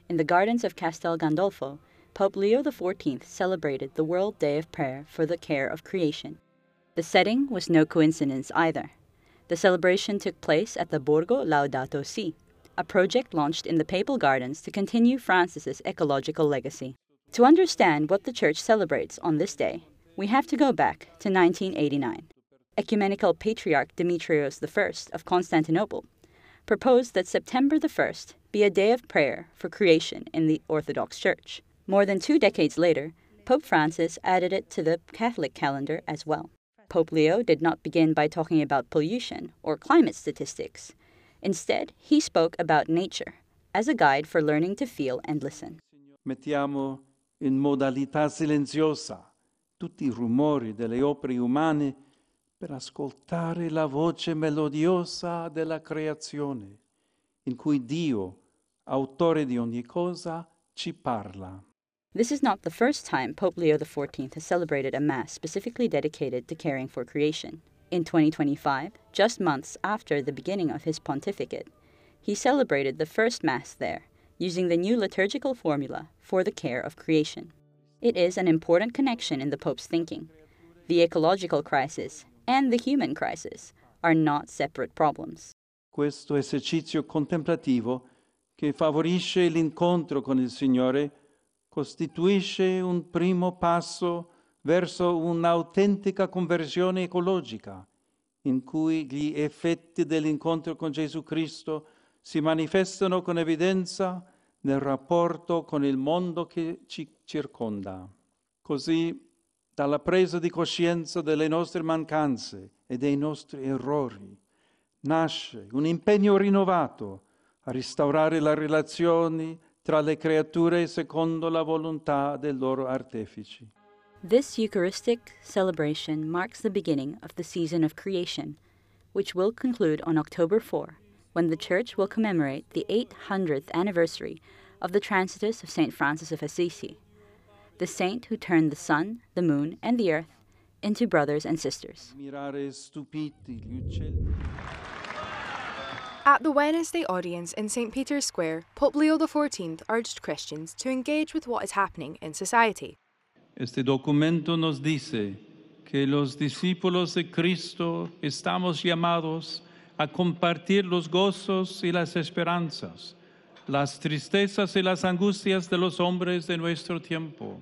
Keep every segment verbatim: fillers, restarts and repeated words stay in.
In the gardens of Castel Gandolfo, Pope Leo the fourteenth celebrated the World Day of Prayer for the Care of Creation. The setting was no coincidence either. The celebration took place at the Borgo Laudato Si, a project launched in the Papal Gardens to continue Francis's ecological legacy. To understand what the Church celebrates on this day, we have to go back to nineteen eighty-nine. Ecumenical Patriarch Demetrios the First of Constantinople proposed that September the first be a day of prayer for creation in the Orthodox Church. More than two decades later, Pope Francis added it to the Catholic calendar as well. Pope Leo did not begin by talking about pollution or climate statistics. Instead, he spoke about nature as a guide for learning to feel and listen. Mettiamo in modalità silenziosa tutti i rumori delle opere umane per ascoltare la voce melodiosa della creazione, in cui Dio, autore di ogni cosa, ci parla. This is not the first time Pope Leo the fourteenth has celebrated a Mass specifically dedicated to caring for creation. In twenty twenty-five, just months after the beginning of his pontificate, he celebrated the first Mass there, using the new liturgical formula for the care of creation. It is an important connection in the Pope's thinking. The ecological crisis and the human crisis are not separate problems. Questo esercizio contemplativo, che favorisce l'incontro con il Signore, costituisce un primo passo verso un'autentica conversione ecologica, in cui gli effetti dell'incontro con Gesù Cristo si manifestano con evidenza nel rapporto con il mondo che ci circonda. Così, dalla presa di coscienza delle nostre mancanze e dei nostri errori, nasce un impegno rinnovato a restaurare le relazioni tra le creature secondo la volontà dei loro artefici. This Eucharistic celebration marks the beginning of the season of creation, which will conclude on October fourth, when the Church will commemorate the eight hundredth anniversary of the Transitus of Saint Francis of Assisi, the saint who turned the sun, the moon, and the earth into brothers and sisters. At the Wednesday audience in Saint Peter's Square, Pope Leo the fourteenth urged Christians to engage with what is happening in society. Este documento nos dice que los discípulos de Cristo estamos llamados a compartir los gozos y las esperanzas, las tristezas y las angustias de los hombres de nuestro tiempo.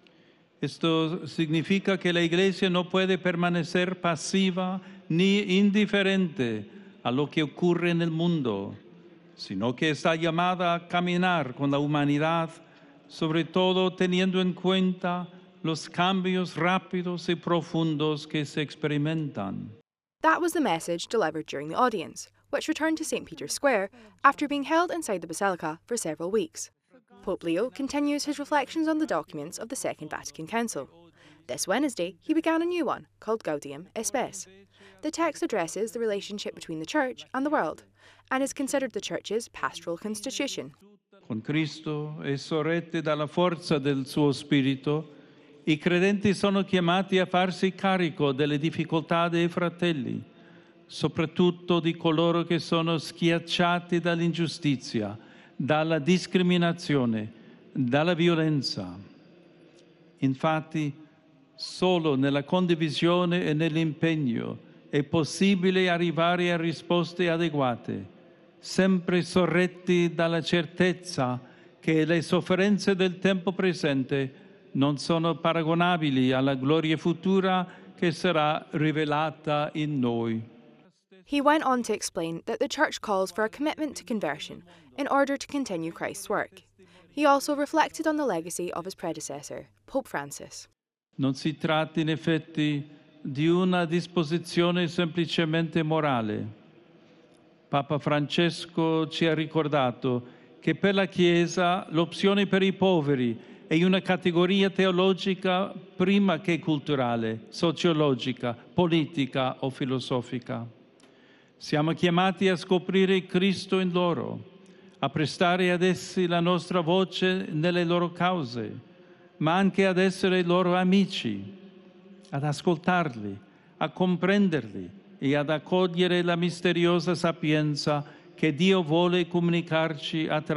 Esto significa que la Iglesia no puede permanecer pasiva ni indiferente a lo que ocurre en el mundo, sino que está llamada a caminar con la humanidad, sobre todo teniendo en cuenta los cambios rápidos y profundos que se experimentan. That was the message delivered during the audience, which returned to Saint Peter's Square after being held inside the Basilica for several weeks. Pope Leo continues his reflections on the documents of the Second Vatican Council. This Wednesday, he began a new one, called Gaudium et Spes. The text addresses the relationship between the Church and the world, and is considered the Church's pastoral constitution. Con Cristo e sorretti dalla forza del suo Spirito, i credenti sono chiamati a farsi carico delle difficoltà dei fratelli, soprattutto di coloro che sono schiacciati dall'ingiustizia, dalla discriminazione, dalla violenza. Infatti, solo nella condivisione e nell'impegno è possibile arrivare a risposte adeguate, sempre sorretti dalla certezza che le sofferenze del tempo presente non sono paragonabili alla gloria futura che sarà rivelata in noi. He went on to explain that the Church calls for a commitment to conversion in order to continue Christ's work. He also reflected on the legacy of his predecessor, Pope Francis. Non si tratta in effetti di una disposizione semplicemente morale. Papa Francesco ci ha ricordato che per la Chiesa l'opzione per i poveri è una categoria teologica prima che culturale, sociologica, politica o filosofica. Siamo chiamati a scoprire Cristo in loro, a prestare ad essi la nostra voce nelle loro cause, ma anche ad essere loro amici, ad ascoltarli, a comprenderli e ad accogliere la misteriosa sapienza che Dio vuole comunicarci attraverso